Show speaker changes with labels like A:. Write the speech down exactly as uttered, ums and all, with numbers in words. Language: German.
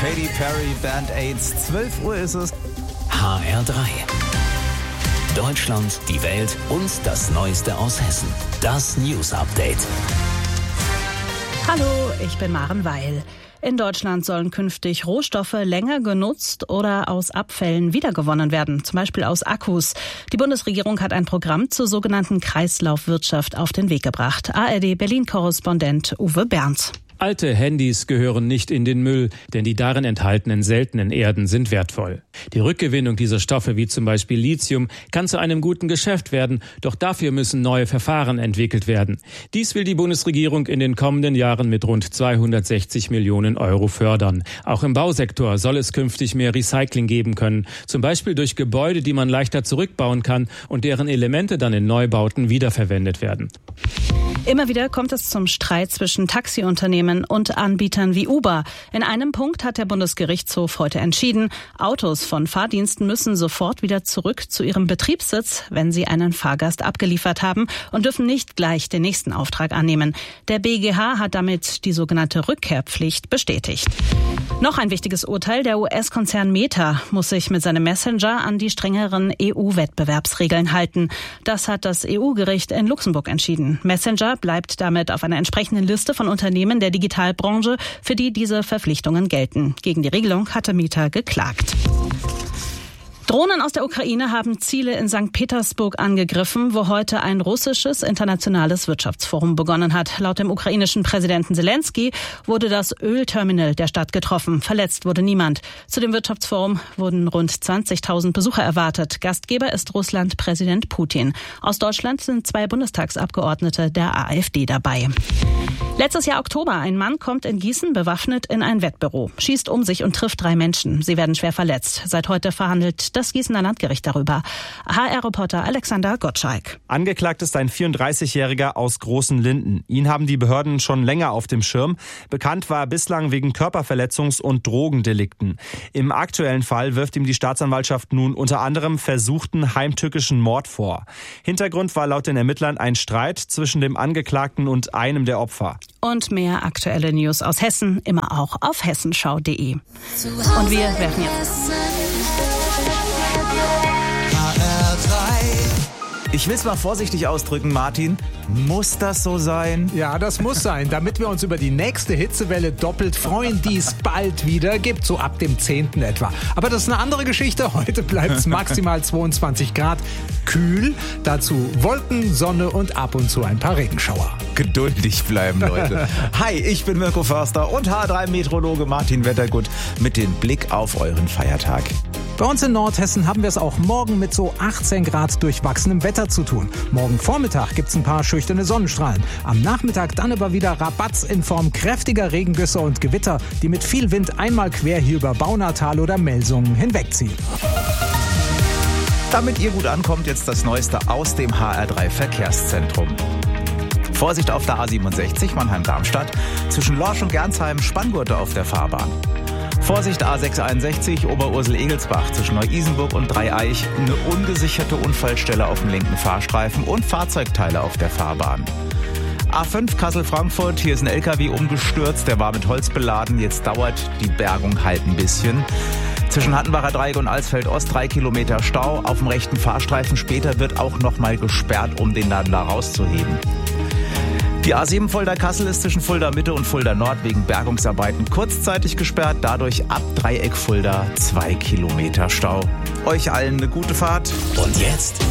A: Katy Perry, Band-Aids. zwölf Uhr ist es.
B: H R drei. Deutschland, die Welt und das Neueste aus Hessen. Das News Update.
C: Hallo, ich bin Maren Weil. In Deutschland sollen künftig Rohstoffe länger genutzt oder aus Abfällen wiedergewonnen werden, zum Beispiel aus Akkus. Die Bundesregierung hat ein Programm zur sogenannten Kreislaufwirtschaft auf den Weg gebracht. A R D Berlin-Korrespondent Uwe Berndt.
D: Alte Handys gehören nicht in den Müll, denn die darin enthaltenen seltenen Erden sind wertvoll. Die Rückgewinnung dieser Stoffe, wie zum Beispiel Lithium, kann zu einem guten Geschäft werden, doch dafür müssen neue Verfahren entwickelt werden. Dies will die Bundesregierung in den kommenden Jahren mit rund zweihundertsechzig Millionen Euro fördern. Auch im Bausektor soll es künftig mehr Recycling geben können, zum Beispiel durch Gebäude, die man leichter zurückbauen kann und deren Elemente dann in Neubauten wiederverwendet werden.
C: Immer wieder kommt es zum Streit zwischen Taxiunternehmen und Anbietern wie Uber. In einem Punkt hat der Bundesgerichtshof heute entschieden, Autos von Fahrdiensten müssen sofort wieder zurück zu ihrem Betriebssitz, wenn sie einen Fahrgast abgeliefert haben, und dürfen nicht gleich den nächsten Auftrag annehmen. Der B G H hat damit die sogenannte Rückkehrpflicht bestätigt. Noch ein wichtiges Urteil: Der U S-Konzern Meta muss sich mit seinem Messenger an die strengeren E U-Wettbewerbsregeln halten. Das hat das E U-Gericht in Luxemburg entschieden. Messenger bleibt damit auf einer entsprechenden Liste von Unternehmen der Digitalbranche, für die diese Verpflichtungen gelten. Gegen die Regelung hatte Meta geklagt. Drohnen aus der Ukraine haben Ziele in Sankt Petersburg angegriffen, wo heute ein russisches internationales Wirtschaftsforum begonnen hat. Laut dem ukrainischen Präsidenten Zelensky wurde das Ölterminal der Stadt getroffen. Verletzt wurde niemand. Zu dem Wirtschaftsforum wurden rund zwanzigtausend Besucher erwartet. Gastgeber ist Russland Präsident Putin. Aus Deutschland sind zwei Bundestagsabgeordnete der A f D dabei. Letztes Jahr Oktober, ein Mann kommt in Gießen bewaffnet in ein Wettbüro, schießt um sich und trifft drei Menschen. Sie werden schwer verletzt. Seit heute verhandelt das Gießener Landgericht darüber. H R-Reporter Alexander Gottschalk.
E: Angeklagt ist ein vierunddreißigjähriger aus Großen Linden. Ihn haben die Behörden schon länger auf dem Schirm. Bekannt war er bislang wegen Körperverletzungs- und Drogendelikten. Im aktuellen Fall wirft ihm die Staatsanwaltschaft nun unter anderem versuchten heimtückischen Mord vor. Hintergrund war laut den Ermittlern ein Streit zwischen dem Angeklagten und einem der Opfer.
C: Und mehr aktuelle News aus Hessen, immer auch auf hessenschau punkt de. Und wir werfen jetzt...
A: Ich will es mal vorsichtig ausdrücken, Martin. Muss das so sein?
F: Ja, das muss sein, damit wir uns über die nächste Hitzewelle doppelt freuen, die es bald wieder gibt, so ab dem zehnten etwa. Aber das ist eine andere Geschichte. Heute bleibt es maximal zweiundzwanzig Grad, kühl, dazu Wolken, Sonne und ab und zu ein paar Regenschauer.
A: Geduldig bleiben, Leute. Hi, ich bin Mirko Förster und H drei Meteorologe Martin Wettergut mit dem Blick auf euren Feiertag.
F: Bei uns in Nordhessen haben wir es auch morgen mit so achtzehn Grad durchwachsenem Wetter zu tun. Morgen Vormittag gibt's ein paar schüchterne Sonnenstrahlen. Am Nachmittag dann aber wieder Rabatz in Form kräftiger Regengüsse und Gewitter, die mit viel Wind einmal quer hier über Baunatal oder Melsungen hinwegziehen.
A: Damit ihr gut ankommt, jetzt das Neueste aus dem H R drei Verkehrszentrum. Vorsicht auf der A siebenundsechzig Mannheim-Darmstadt, zwischen Lorsch und Gernsheim Spanngurte auf der Fahrbahn. Vorsicht A sechshunderteinundsechzig Oberursel-Egelsbach zwischen Neu-Isenburg und Dreieich, eine ungesicherte Unfallstelle auf dem linken Fahrstreifen und Fahrzeugteile auf der Fahrbahn. A fünf Kassel-Frankfurt, hier ist ein L K W umgestürzt, der war mit Holz beladen, jetzt dauert die Bergung halt ein bisschen. Zwischen Hattenbacher Dreieck und Alsfeld-Ost drei Kilometer Stau auf dem rechten Fahrstreifen, später wird auch nochmal gesperrt, um den dann da rauszuheben. Die A sieben Fulda-Kassel ist zwischen Fulda-Mitte und Fulda-Nord wegen Bergungsarbeiten kurzzeitig gesperrt. Dadurch ab Dreieck Fulda zwei Kilometer Stau. Euch allen eine gute Fahrt.
B: Und jetzt